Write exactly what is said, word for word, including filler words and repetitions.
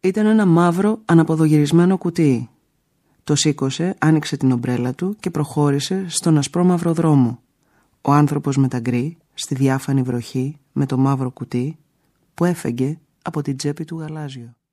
ήταν ένα μαύρο αναποδογυρισμένο κουτί. Το σήκωσε, άνοιξε την ομπρέλα του και προχώρησε στον ασπρόμαυρο δρόμο. Ο άνθρωπος με τα γκρι, στη διάφανη βροχή, με το μαύρο κουτί, που έφεγγε από την τσέπη του γαλάζιο.